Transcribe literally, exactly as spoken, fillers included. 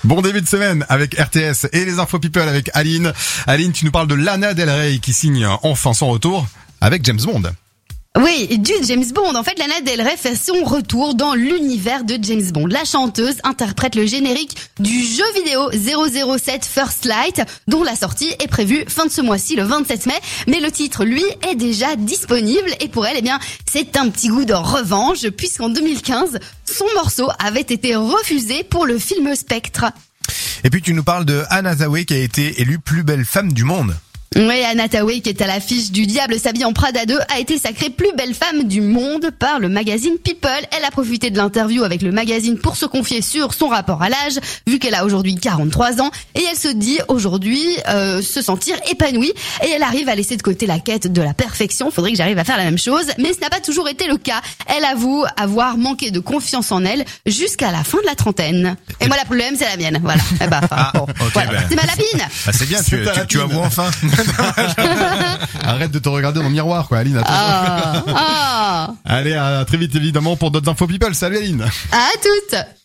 Bon début de semaine avec R T S et les Info People avec Aline. Aline, tu nous parles de Lana Del Rey qui signe enfin son retour avec James Bond. Oui, du James Bond. En fait, Lana Del Rey fait son retour dans l'univers de James Bond. La chanteuse interprète le générique du jeu vidéo zéro zéro sept First Light, dont la sortie est prévue fin de ce mois-ci, le vingt-sept mai. Mais le titre, lui, est déjà disponible. Et pour elle, eh bien, c'est un petit goût de revanche, puisqu'en deux mille quinze, son morceau avait été refusé pour le film Spectre. Et puis tu nous parles de Anne Hathaway qui a été élue plus belle femme du monde. Oui, Anne Hathaway, qui est à l'affiche du Diable s'habille en Prada deux, a été sacrée plus belle femme du monde par le magazine People. Elle a profité de l'interview avec le magazine pour se confier sur son rapport à l'âge, vu qu'elle a aujourd'hui quarante-trois ans, et elle se dit aujourd'hui euh, se sentir épanouie, et elle arrive à laisser de côté la quête de la perfection. Faudrait que j'arrive à faire la même chose, mais ce n'a pas toujours été le cas. Elle avoue avoir manqué de confiance en elle jusqu'à la fin de la trentaine. Et moi, la problème, c'est la mienne. Voilà. Eh ben, Ah, bon, ok, voilà. ben. C'est ma lapine. Ah, c'est bien, tu, C'est ta tu, tu lapine. avoues enfin. Arrête de te regarder dans le miroir, quoi, Aline. Attends. Ah, ah. Allez, à très vite évidemment pour d'autres Info People. Salut Aline. À toutes.